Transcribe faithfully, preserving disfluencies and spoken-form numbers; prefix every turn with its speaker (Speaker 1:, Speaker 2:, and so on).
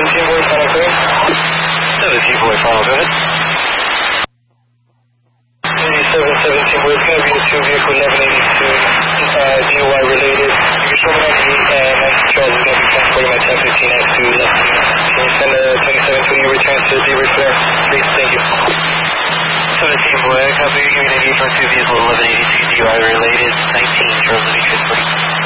Speaker 1: seventeen boy, final clear.
Speaker 2: seventeen boy, final, go ahead.
Speaker 1: eighty-seven seventeen boy, it's going to be the two vehicle eleven eighty-two, uh, D U I related. You can show me on the, uh, nice Charles is going to be transporting my ten fifteen S to left. Can you send the twenty-seven twenty return to the repair? Please, thank you.
Speaker 2: seventeen boy, copy, you're giving a need for two vehicle eleven eighty-two D U I related, nineteen Charles,